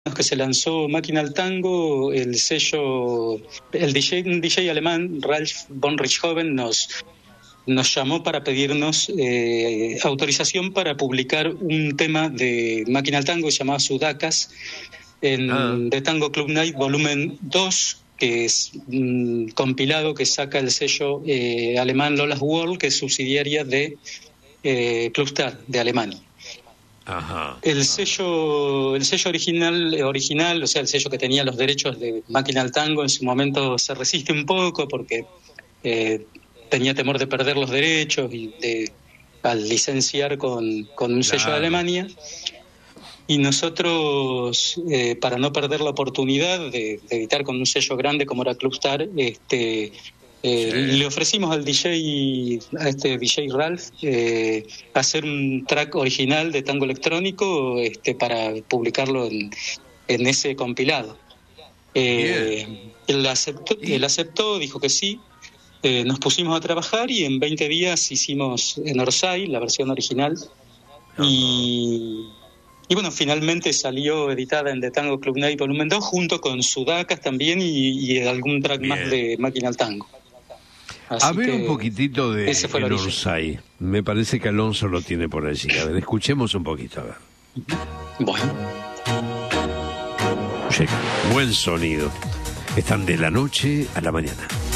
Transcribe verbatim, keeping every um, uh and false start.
que se lanzó Máquina al Tango, el sello, el D J, un D J alemán, Ralf von Richthofen, nos, nos llamó para pedirnos eh, autorización para publicar un tema de Máquina al Tango que se llamaba Sudacas en Ah. The Tango Club Night volumen dos, que es un compilado que saca el sello eh, alemán Lola's World, que es subsidiaria de eh, Clubstar de Alemania. Ajá. El sello, el sello original, original, o sea, el sello que tenía los derechos de Máquina al Tango, en su momento se resiste un poco porque eh, tenía temor de perder los derechos y de, al licenciar con, con un sello Claro. de Alemania. Y nosotros, eh, para no perder la oportunidad de, de editar con un sello grande como era Clubstar, este, eh, Sí. le ofrecimos al D J, a este D J Ralph, eh, hacer un track original de tango electrónico este, para publicarlo en, en ese compilado. Eh, él aceptó, ¿Y? él aceptó, dijo que sí. Eh, nos pusimos a trabajar y en veinte días hicimos en Orsay la versión original. Ajá. Y... Y bueno, finalmente salió editada en The Tango Club Night volumen dos, junto con Sudacas también y, y algún track Bien. más de Máquina al Tango. Así A ver que un poquitito de ese fue el El origen. Orsay. Me parece que Alonso lo tiene por allí. A ver, escuchemos un poquito, a ver. Bueno. Llega. Buen sonido. Están de la noche a la mañana.